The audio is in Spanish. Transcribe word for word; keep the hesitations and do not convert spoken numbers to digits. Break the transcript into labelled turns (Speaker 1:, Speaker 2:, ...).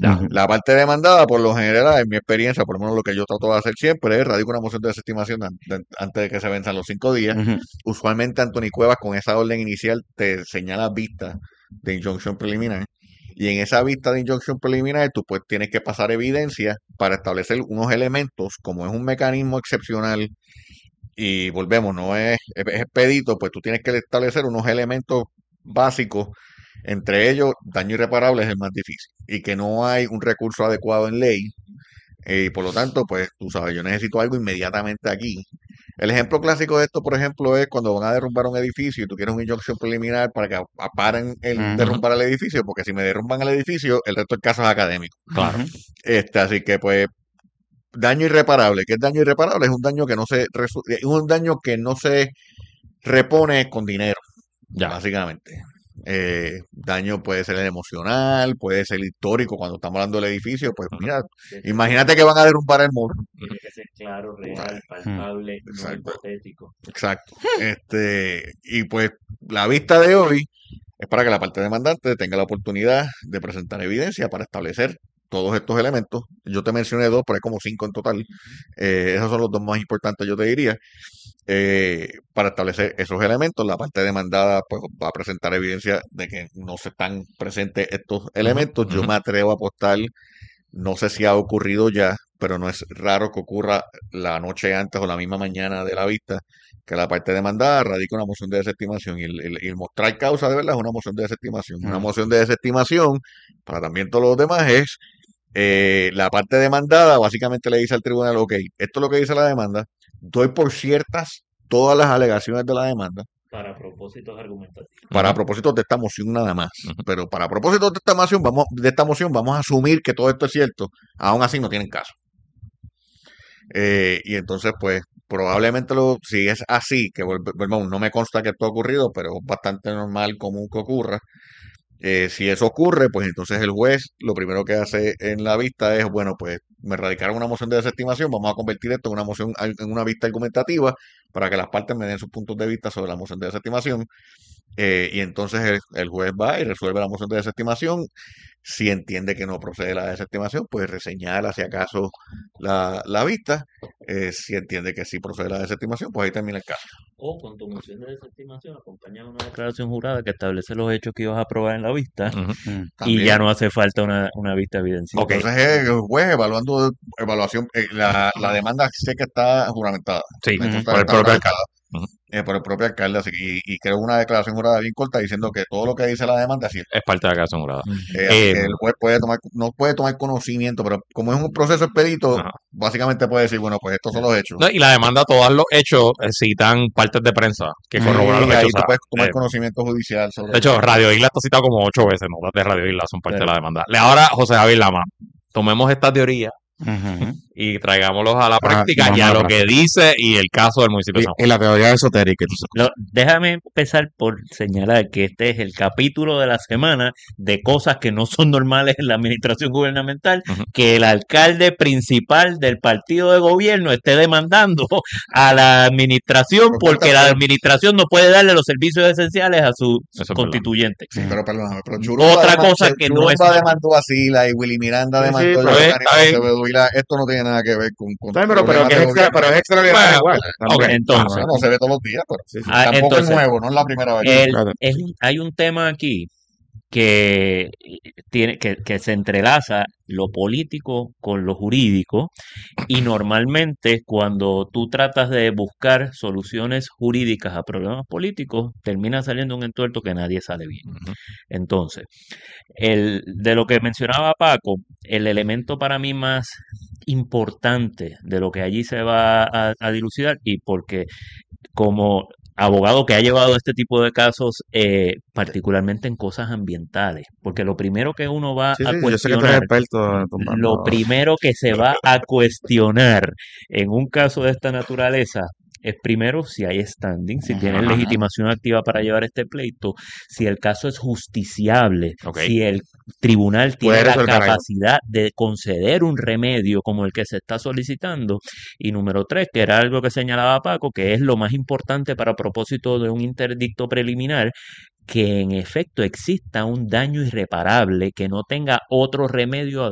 Speaker 1: Ya.
Speaker 2: La parte demandada, por lo general, en mi experiencia, por lo menos lo que yo trato de hacer siempre, es radico una moción de desestimación an- de- antes de que se venzan los cinco días.
Speaker 3: Ujú.
Speaker 2: Usualmente Anthony Cuevas con esa orden inicial te señala vista de injunción preliminar. Y en esa vista de injunción preliminar, tú pues tienes que pasar evidencia para establecer unos elementos, como es un mecanismo excepcional y volvemos, no es, es es expedito, pues tú tienes que establecer unos elementos básicos, entre ellos daño irreparable es el más difícil y que no hay un recurso adecuado en ley eh, y por lo tanto, pues tú sabes, yo necesito algo inmediatamente aquí. El ejemplo clásico de esto, por ejemplo, es cuando van a derrumbar un edificio y tú quieres una injuncción preliminar para que a- paren el
Speaker 3: Ujú.
Speaker 1: Ujú.
Speaker 2: derrumbar el edificio, porque si me derrumban el edificio, el resto del caso es académico.
Speaker 1: Claro.
Speaker 3: Ujú.
Speaker 2: Este, así que pues daño irreparable. ¿Qué es daño irreparable? Es un daño que no se resu- es un daño que no se repone con dinero,
Speaker 1: Ya.
Speaker 2: básicamente. Eh, daño puede ser emocional, puede ser histórico. Cuando estamos hablando del edificio, pues
Speaker 1: Ujú.
Speaker 2: mira,
Speaker 4: Tiene que
Speaker 2: imagínate
Speaker 4: ser,
Speaker 2: que van a derrumbar el muro.
Speaker 4: tiene que ser claro,
Speaker 2: Tú sabes.
Speaker 4: real, palpable, no
Speaker 2: Exacto,
Speaker 4: hipotético.
Speaker 2: exacto. Este, y pues la vista de hoy es para que la parte demandante tenga la oportunidad de presentar evidencia para establecer todos estos elementos. Yo te mencioné dos, pero hay como cinco en total. Eh, esos son los dos más importantes, yo te diría. Eh, para establecer esos elementos, la parte demandada pues, va a presentar evidencia de que no se están presentes estos elementos. Yo
Speaker 1: Ujú.
Speaker 2: me atrevo a apostar, no sé si ha ocurrido ya, pero no es raro que ocurra la noche antes o la misma mañana de la vista, que la parte demandada radica una moción de desestimación y el, el- y el mostrar causa de verdad es una moción de desestimación. Una
Speaker 3: Ujú.
Speaker 2: moción de desestimación, para también todos los demás, es eh, la parte demandada básicamente le dice al tribunal, ok, esto es lo que dice la demanda, doy por ciertas todas las alegaciones de la demanda
Speaker 4: Para propósitos argumentativos.
Speaker 2: para
Speaker 1: Ujú.
Speaker 2: propósitos de esta moción nada más.
Speaker 1: Ujú.
Speaker 2: Pero para propósitos de esta moción, vamos, de esta moción, vamos a asumir que todo esto es cierto, aún así no tienen caso. Eh, y entonces, pues, probablemente lo, si es así, que vuelve- volvemos, no me consta que esto ha ocurrido, pero es bastante normal, común que ocurra. Eh, si eso ocurre, pues entonces el juez lo primero que hace en la vista es, bueno, pues me radicaron una moción de desestimación, vamos a convertir esto en una moción, al- en una vista argumentativa para que las partes me den sus puntos de vista sobre la moción de desestimación. Eh, y entonces el, el juez va y resuelve la moción de desestimación. Si entiende que no procede la desestimación, pues reseñala si acaso la, la vista. Eh, si entiende que sí procede la desestimación, pues ahí termina el caso.
Speaker 4: O con tu moción de desestimación acompaña una declaración jurada que establece los hechos que ibas a probar en la vista
Speaker 1: Ujú.
Speaker 3: Ujú.
Speaker 4: y ya
Speaker 2: También.
Speaker 4: no hace falta una, una vista evidencial.
Speaker 1: Ok.
Speaker 2: Entonces es el juez evaluando evaluación, eh, la, la demanda sé que está juramentada,
Speaker 1: Sí,
Speaker 2: me
Speaker 3: Ujú.
Speaker 2: consta
Speaker 1: por
Speaker 2: que
Speaker 1: el
Speaker 2: está
Speaker 1: propio
Speaker 2: juramentada
Speaker 1: alcalde. Ujú.
Speaker 2: eh, por el propio alcalde, así que, y, y creo una declaración jurada bien corta diciendo que todo lo que dice la demanda es cierto.
Speaker 1: Es parte de la declaración jurada.
Speaker 4: Ujú.
Speaker 2: Eh, así
Speaker 1: Eh,
Speaker 2: que el juez puede tomar, no puede tomar conocimiento, pero como es un proceso expedito,
Speaker 1: ajá.
Speaker 2: básicamente puede decir, bueno, pues estos son los hechos.
Speaker 1: No, y la demanda, todos los hechos eh, citan partes de prensa que
Speaker 3: Ujú.
Speaker 1: corroboran
Speaker 2: Y
Speaker 1: los
Speaker 2: ahí
Speaker 1: hechos. O
Speaker 2: tú
Speaker 1: sea,
Speaker 2: puedes tomar
Speaker 1: eh,
Speaker 2: conocimiento judicial sobre
Speaker 1: de
Speaker 2: lo
Speaker 1: hecho,
Speaker 2: que...
Speaker 1: Radio Isla está citado como ocho veces, notas de Radio Isla son parte de la
Speaker 4: Pero,
Speaker 1: demanda. Le ahora, José Javier Lama, tomemos esta teoría
Speaker 3: Ujú.
Speaker 1: y traigámoslos a la
Speaker 3: Ah,
Speaker 1: práctica y
Speaker 3: vamos
Speaker 1: a
Speaker 3: a la
Speaker 1: lo que
Speaker 3: práctica.
Speaker 1: dice y el caso del municipio de
Speaker 3: Y,
Speaker 1: San
Speaker 3: y
Speaker 1: Juan.
Speaker 3: la teoría esotérica y todas esas
Speaker 4: lo-
Speaker 3: cosas.
Speaker 4: déjame empezar por señalar que este es el capítulo de la semana de cosas que no son normales en la administración gubernamental,
Speaker 1: Ujú.
Speaker 4: que el alcalde principal del partido de gobierno esté demandando a la administración
Speaker 2: Pero,
Speaker 4: porque la
Speaker 2: pero,
Speaker 4: administración no puede darle los servicios esenciales a sus
Speaker 1: Eso es verdad.
Speaker 4: constituyentes.
Speaker 2: sí,
Speaker 3: Ujú.
Speaker 2: pero perdóname, pero Churumba,
Speaker 4: Otra
Speaker 2: dema-
Speaker 4: cosa
Speaker 2: Che-
Speaker 4: que no es
Speaker 2: Churumba
Speaker 4: normal.
Speaker 2: demandó a Sila y Willy Miranda
Speaker 3: Sí, sí,
Speaker 2: demandó a
Speaker 3: pero
Speaker 1: Está bien,
Speaker 2: Giovanni
Speaker 1: está bien.
Speaker 2: Acevedo y la- esto no tiene nada que ver con, con
Speaker 3: Está bien, pero, pero
Speaker 2: problemas
Speaker 3: que
Speaker 2: de
Speaker 3: es extra,
Speaker 2: gobierno.
Speaker 3: pero es extraordinario
Speaker 1: Bueno,
Speaker 3: igual.
Speaker 1: ok.
Speaker 3: También.
Speaker 2: Ah,
Speaker 4: Entonces,
Speaker 2: bueno, no se ve todos los días, pero
Speaker 3: Sí, sí.
Speaker 4: ah,
Speaker 2: tampoco es
Speaker 4: entonces,
Speaker 2: nuevo, no es la primera vez.
Speaker 4: el,
Speaker 3: Claro.
Speaker 4: es un- hay un tema aquí que tiene que, que se entrelaza lo político con lo jurídico y normalmente cuando tú tratas de buscar soluciones jurídicas a problemas políticos termina saliendo un entuerto que nadie sale bien.
Speaker 1: Ujú.
Speaker 4: Entonces, el, de lo que mencionaba Paco, el elemento para mí más importante de lo que allí se va a, a dilucidar y porque como abogado que ha llevado este tipo de casos, eh, particularmente en cosas ambientales, porque lo primero que uno va
Speaker 3: Sí,
Speaker 4: a
Speaker 3: sí, yo sé que tú eres
Speaker 4: cuestionar,
Speaker 3: experto
Speaker 4: lo
Speaker 3: tumbando.
Speaker 4: primero que se va a cuestionar en un caso de esta naturaleza es primero si hay standing, si tienen
Speaker 1: Ajá.
Speaker 4: legitimación activa para llevar este pleito, si el caso es justiciable,
Speaker 1: Ok.
Speaker 4: si el tribunal tiene
Speaker 3: Puedes
Speaker 4: la
Speaker 3: resolver algo.
Speaker 4: capacidad de conceder un remedio como el que se está solicitando. Y número tres, que era algo que señalaba Paco, que es lo más importante para propósito de un interdicto preliminar, que en efecto exista un daño irreparable, que no tenga otro remedio